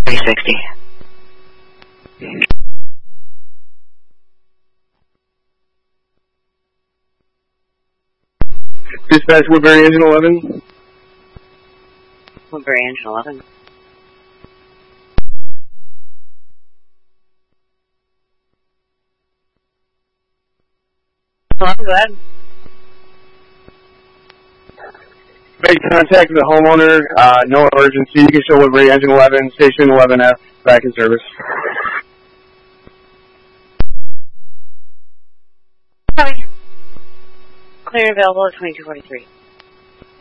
360. Dispatch Woodbury Engine 11. Woodbury Engine 11. Go ahead. Make contact with the homeowner. No emergency. You can show Woodbury Engine 11, Station 11F, back in service. Clear available at 2243.